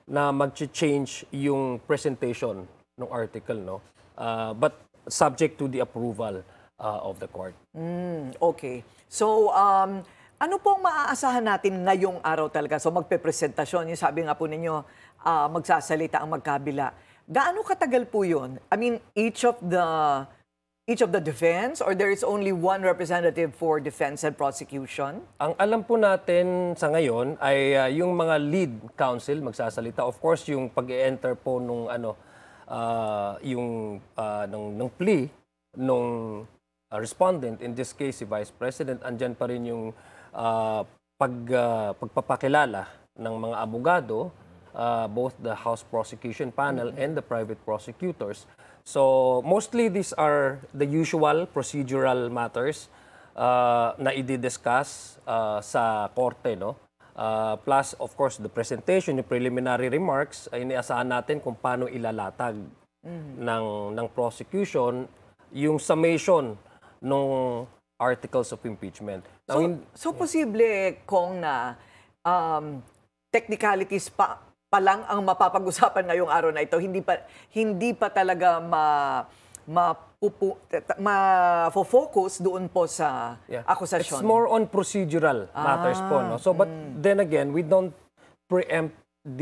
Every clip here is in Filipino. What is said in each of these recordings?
na mag-change yung presentation ng article, no? But subject to the approval of the court. Okay. So, ano pong maaasahan natin ngayong araw talaga? So, magpe-presentasyon. Yung sabi nga po ninyo, magsasalita ang magkabila. Gaano katagal po yun? I mean, each of the defense, or there is only one representative for defense and prosecution? Ang alam po natin sa ngayon ay yung mga lead counsel magsasalita. Of course, yung pag-enter po nung ng plea nung respondent, in this case si Vice President, andyan pa rin yung pagpapakilala ng mga abogado, both the House Prosecution Panel and the private prosecutors. So mostly these are the usual procedural matters na i-discuss sa korte, no? Plus, of course, the presentation, yung preliminary remarks, ay iniasahan natin kung paano ilalatag ng prosecution yung summation ng articles of impeachment. So posible kung na technicalities pa lang ang mapapag-usapan ngayong araw na ito, hindi pa talaga ma-focus doon po sa akusasyon. It's more on procedural matters po, no? So but then again, we don't preempt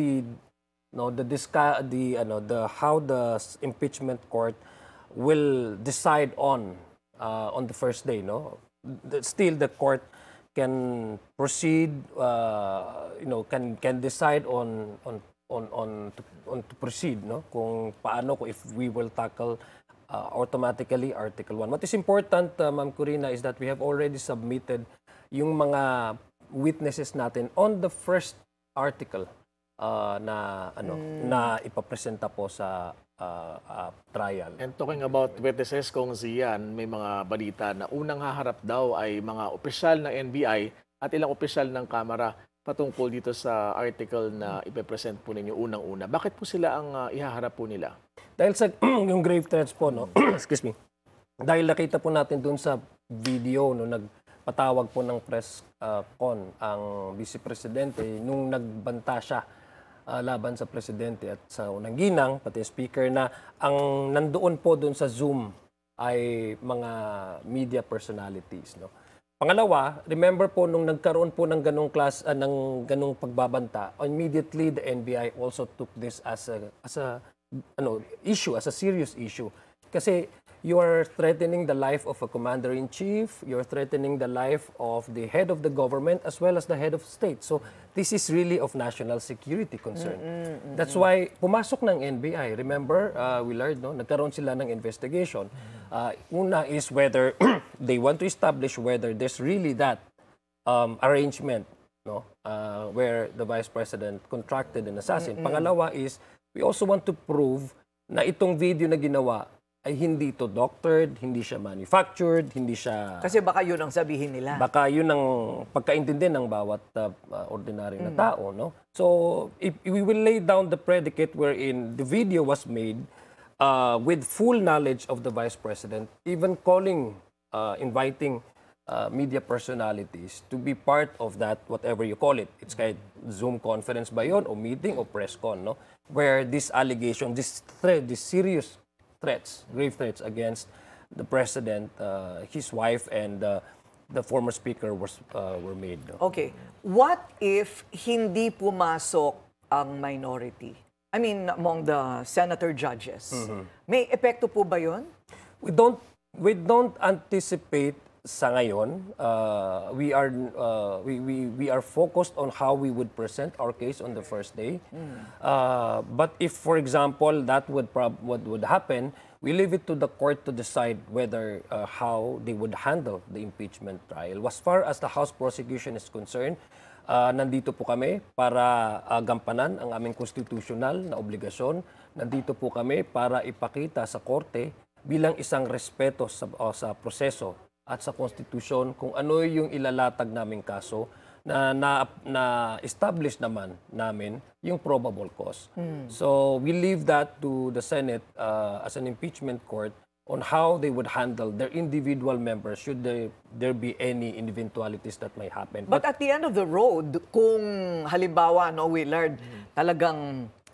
how the impeachment court will decide on the first day, no? Still the court can proceed, can decide on to proceed, no? Kung if we will tackle automatically Article 1. What is important, Ma'am Corina, is that we have already submitted yung mga witnesses natin on the first article na ipapresenta po sa trial. And talking about witnesses, kung Zian, may mga balita na unang haharap daw ay mga opisyal ng NBI at ilang opisyal ng Kamara patungkol dito sa article na ipepresent po ninyo unang-una. Bakit po sila ang ihaharap po nila? Dahil sa yung grave threats po, no? Excuse me. Dahil nakita po natin dun sa video, no, nagpatawag po ng press con ang Vice Presidente nung nagbanta siya laban sa Presidente at sa unang ginang, pati speaker, na ang nandoon po dun sa Zoom ay mga media personalities, no? Pangalawa, remember po nung nagkaroon po ng ganung ganung pagbabanta, immediately the NBI also took this as a serious issue. Kasi you are threatening the life of a commander-in-chief, you're threatening the life of the head of the government as well as the head of state. So this is really of national security concern. That's why pumasok ng NBI. Remember, Willard, no? Nagkaroon sila ng investigation. Una is whether they want to establish whether there's really that arrangement, no? Where the Vice President contracted an assassin. Pangalawa is we also want to prove na itong video na ginawa ay hindi to doctored, hindi siya manufactured, hindi siya... Kasi baka yun ang sabihin nila. Baka yun ang pagkaintindi ng bawat ordinary na tao, no? So, if we will lay down the predicate wherein the video was made with full knowledge of the Vice President, even inviting media personalities to be part of that, whatever you call it. It's kahit Zoom conference ba yun, o meeting, o press con, no? Where this allegation, this serious grave threats against the President, his wife, and the former Speaker were made. Okay. What if hindi pumasok ang minority? I mean, among the senator judges. May epekto po ba yun? We don't anticipate sa ngayon. We are focused on how we would present our case on the first day. But if, for example, that what would happen, we leave it to the court to decide whether how they would handle the impeachment trial. As far as the House prosecution is concerned, nandito po kami para gampanan ang aming constitutional na obligasyon. Nandito po kami para ipakita sa korte bilang isang respeto sa proseso at sa konstitusyon kung ano yung ilalatag naming kaso na establish naman namin yung probable cause. So we leave that to the Senate as an impeachment court on how they would handle their individual members should there be any eventualities that may happen. But at the end of the road, kung halimbawa, no, Willard, talagang